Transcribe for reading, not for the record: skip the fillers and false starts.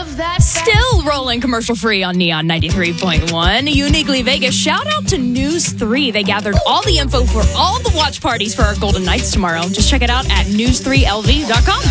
of that. Still rolling commercial free on Neon 93.1. Uniquely Vegas. Shout out to News 3. They gathered all the info for all the watch parties for our Golden Knights tomorrow. Just check it out at news3lv.com.